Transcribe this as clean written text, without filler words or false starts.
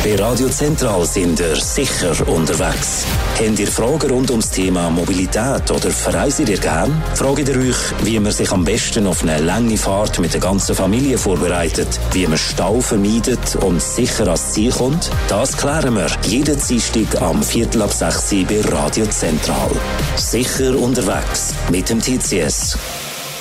Bei Radio Zentral sind ihr sicher unterwegs. Habt ihr Fragen rund ums Thema Mobilität oder verreist ihr gern? Fragt ihr euch, wie man sich am besten auf eine lange Fahrt mit der ganzen Familie vorbereitet, wie man Stau vermeidet und sicher ans Ziel kommt? Das klären wir jeden Dienstag am 5:45 bei Radio Zentral. Sicher unterwegs mit dem TCS.